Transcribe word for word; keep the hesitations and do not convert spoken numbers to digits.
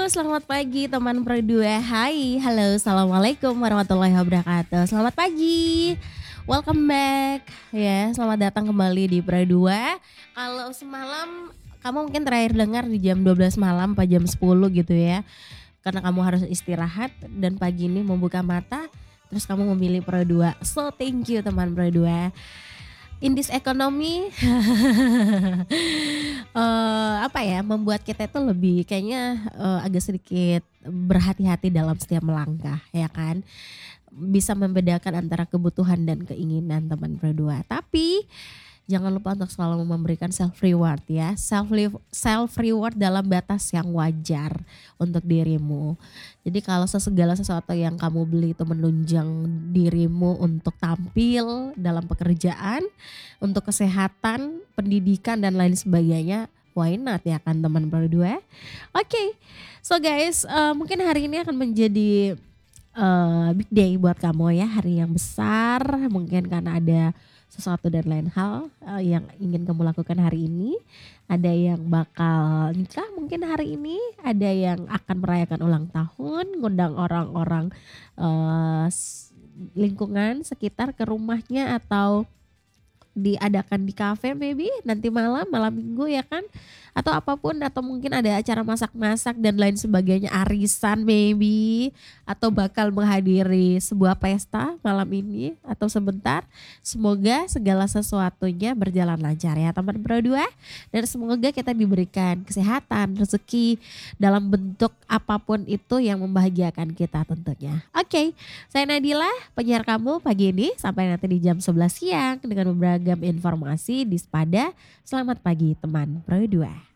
selamat pagi teman Pro dua. Hai, halo, assalamualaikum warahmatullahi wabarakatuh. Selamat pagi, welcome back. Ya, selamat datang kembali di Pro dua. Kalau semalam kamu mungkin terakhir dengar di jam dua belas malam, apa jam sepuluh gitu ya. Karena kamu harus istirahat dan pagi ini membuka mata, terus kamu memilih Pro dua. So thank you teman Pro dua. In this economy uh, apa ya, membuat kita itu lebih kayaknya uh, agak sedikit berhati-hati dalam setiap melangkah, ya kan, bisa membedakan antara kebutuhan dan keinginan teman berdua. Tapi jangan lupa untuk selalu memberikan self reward ya, self self reward dalam batas yang wajar untuk dirimu. Jadi kalau sesegala sesuatu yang kamu beli itu menunjang dirimu untuk tampil dalam pekerjaan, untuk kesehatan, pendidikan dan lain sebagainya, why not ya kan teman berdua. Oke, okay. So guys, uh, mungkin hari ini akan menjadi uh, big day buat kamu ya, hari yang besar mungkin karena ada sesuatu dan lain hal uh, yang ingin kamu lakukan hari ini. Ada yang bakal nikah mungkin hari ini, ada yang akan merayakan ulang tahun, ngundang orang-orang uh, lingkungan sekitar ke rumahnya atau diadakan di kafe maybe nanti malam, malam minggu ya kan, atau apapun, atau mungkin ada acara masak-masak dan lain sebagainya, arisan maybe, atau bakal menghadiri sebuah pesta malam ini atau sebentar. Semoga segala sesuatunya berjalan lancar ya teman Pro dua, dan semoga kita diberikan kesehatan, rezeki dalam bentuk apapun itu yang membahagiakan kita tentunya. Oke, okay, saya Nadila, penyiar kamu pagi ini sampai nanti di jam sebelas siang dengan beragam informasi di Sepada. Selamat pagi teman Pro dua.